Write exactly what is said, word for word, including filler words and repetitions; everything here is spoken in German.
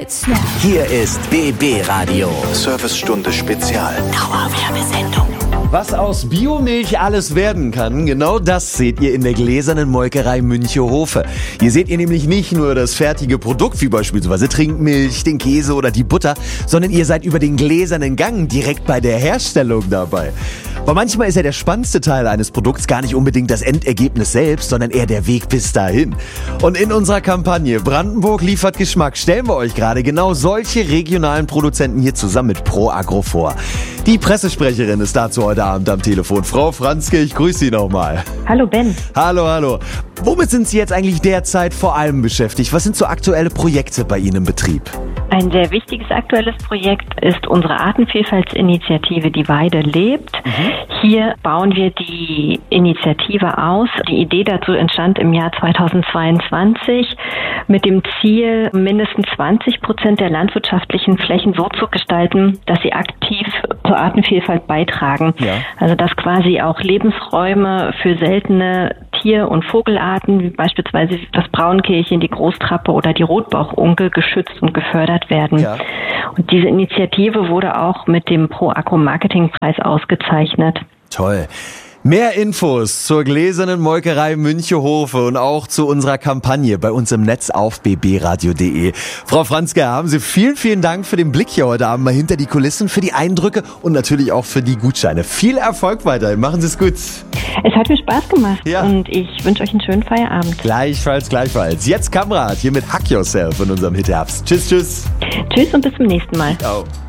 It's now. Hier ist B B Radio. Servicestunde Spezial. Dauerwerbesendung. Was aus Biomilch alles werden kann, genau das seht ihr in der gläsernen Molkerei Münchehofe. Hier seht ihr nämlich nicht nur das fertige Produkt, wie beispielsweise Trinkmilch, den Käse oder die Butter, sondern ihr seid über den gläsernen Gang direkt bei der Herstellung dabei. Aber manchmal ist ja der spannendste Teil eines Produkts gar nicht unbedingt das Endergebnis selbst, sondern eher der Weg bis dahin. Und in unserer Kampagne Brandenburg liefert Geschmack stellen wir euch gerade genau solche regionalen Produzenten hier zusammen mit ProAgro vor. Die Pressesprecherin ist dazu heute Abend am Telefon. Frau Franzke, ich grüße Sie nochmal. Hallo Ben. Hallo, hallo. Womit sind Sie jetzt eigentlich derzeit vor allem beschäftigt? Was sind so aktuelle Projekte bei Ihnen im Betrieb? Ein sehr wichtiges aktuelles Projekt ist unsere Artenvielfaltsinitiative Die Weide lebt. Mhm. Hier bauen wir die Initiative aus. Die Idee dazu entstand im Jahr zweitausendzweiundzwanzig mit dem Ziel, mindestens zwanzig Prozent der landwirtschaftlichen Flächen so zu gestalten, dass sie aktiv zur Artenvielfalt beitragen. Ja. Also dass quasi auch Lebensräume für seltene Tier- und Vogelarten, wie beispielsweise das Braunkehlchen, die Großtrappe oder die Rotbauchunke, geschützt und gefördert werden. Ja. Und diese Initiative wurde auch mit dem ProAgro Marketingpreis ausgezeichnet. Toll. Mehr Infos zur gläsernen Molkerei Münchehofe und auch zu unserer Kampagne bei uns im Netz auf b b radio punkt d e. Frau Franzke, haben Sie vielen, vielen Dank für den Blick hier heute Abend mal hinter die Kulissen, für die Eindrücke und natürlich auch für die Gutscheine. Viel Erfolg weiterhin. Machen Sie es gut. Es hat mir Spaß gemacht ja. und ich wünsche euch einen schönen Feierabend. Gleichfalls, gleichfalls. Jetzt Kamrat hier mit Hack Yourself in unserem Hitherbst. Tschüss, tschüss. Tschüss und bis zum nächsten Mal. Ciao.